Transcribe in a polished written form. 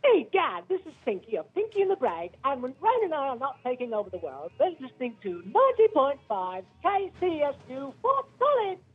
Hey, Gad, this is Pinky of Pinky and the Brain, and when Brain and I are not taking over the world, we're listening to 90.5 KCSU Fort College.